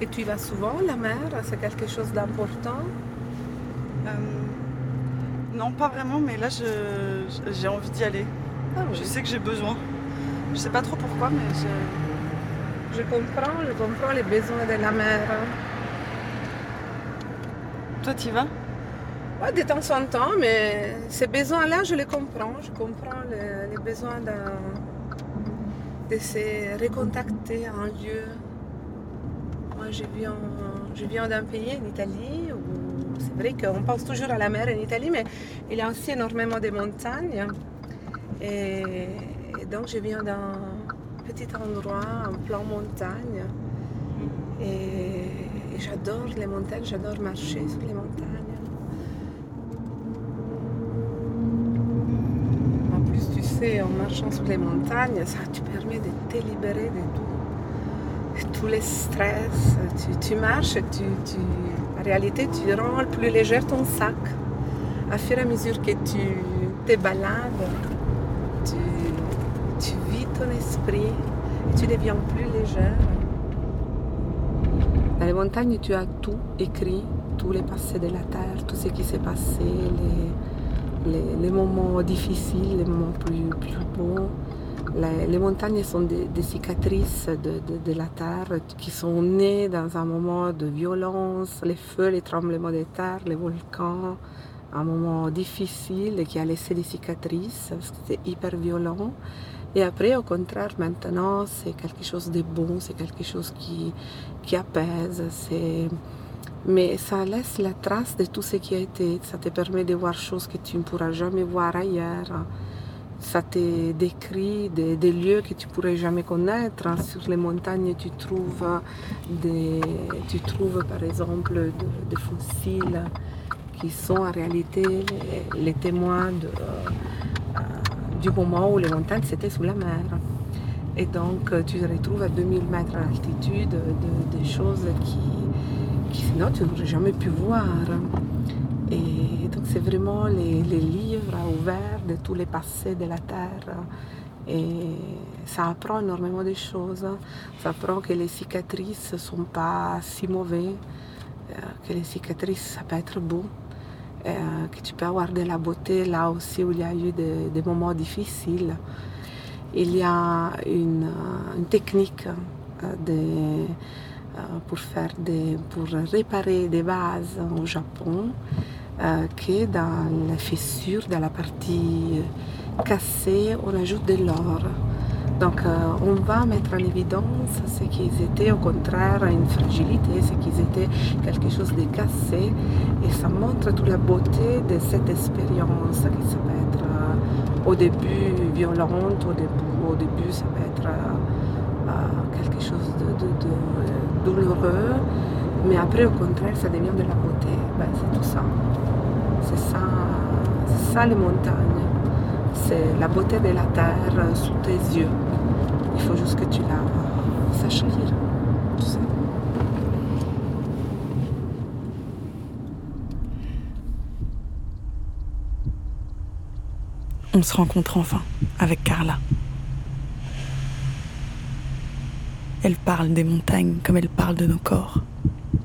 Et tu y vas souvent, la mer? C'est quelque chose d'important? Non, pas vraiment, mais là, j'ai envie d'y aller. Ah oui. Je sais que j'ai besoin. Je sais pas trop pourquoi, mais Je comprends les besoins de la mer. Toi, t'y vas? Ouais, de temps en temps, mais ces besoins-là, je les comprends. Je comprends les besoins de se recontacter à un lieu. Moi, je viens d'un pays, en Italie, où c'est vrai qu'on pense toujours à la mer en Italie, mais il y a aussi énormément de montagnes. Et donc, je viens d'un petit endroit en plein montagne. Et j'adore les montagnes, j'adore marcher sur les montagnes. En plus, tu sais, en marchant sur les montagnes, ça te permet de te libérer de tous les stress. Tu marches, en réalité, tu rends plus léger ton sac. À fur et à mesure que tu te balades, tu vides ton esprit et tu deviens plus légère. Dans les montagnes, tu as tout écrit, tous les passés de la terre, tout ce qui s'est passé, les moments difficiles, les moments plus beaux. Les montagnes sont des cicatrices de la terre qui sont nées dans un moment de violence, les feux, les tremblements de terre, les volcans, un moment difficile qui a laissé des cicatrices, c'était hyper violent. Et après, au contraire, maintenant, c'est quelque chose de bon, c'est quelque chose qui apaise. Mais ça laisse la trace de tout ce qui a été. Ça te permet de voir choses que tu ne pourras jamais voir ailleurs. Ça te décrit des lieux que tu ne pourrais jamais connaître. Sur les montagnes, tu trouves par exemple des fossiles qui sont en réalité les témoins du moment où les montagnes c'était sous la mer. Et donc tu retrouves à 2000 mètres d'altitude des choses qui sinon tu n'aurais jamais pu voir. Et donc c'est vraiment les livres ouverts de tous les passés de la Terre. Et ça apprend énormément de choses. Ça apprend que les cicatrices ne sont pas si mauvaises, que les cicatrices ça peut être beau. Que tu peux avoir de la beauté là aussi où il y a eu des moments difficiles. Il y a une technique pour réparer des vases au Japon que dans la fissure, dans la partie cassée, on ajoute de l'or. Donc on va mettre en évidence ce qu'ils étaient au contraire une fragilité, ce qu'ils étaient quelque chose de cassé, et ça montre toute la beauté de cette expérience qui ça peut être au début violente, au début ça peut être quelque chose de douloureux, mais après au contraire ça devient de la beauté. C'est tout ça. C'est ça les montagnes. C'est la beauté de la terre sous tes yeux. Il faut juste que tu la saches lire. Tu sais. On se rencontre enfin avec Carla. Elle parle des montagnes comme elle parle de nos corps.